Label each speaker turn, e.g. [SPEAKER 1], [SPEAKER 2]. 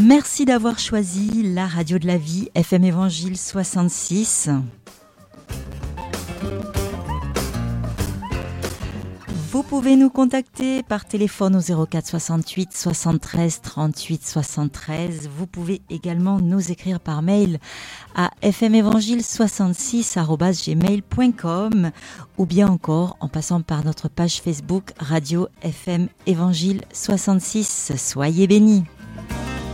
[SPEAKER 1] Merci d'avoir choisi la radio de la vie, FM Évangile 66. Vous pouvez nous contacter par téléphone au 04 68 73 38 73. Vous pouvez également nous écrire par mail à fmevangile66@gmail.com ou bien encore en passant par notre page Facebook Radio FM Évangile 66. Soyez bénis.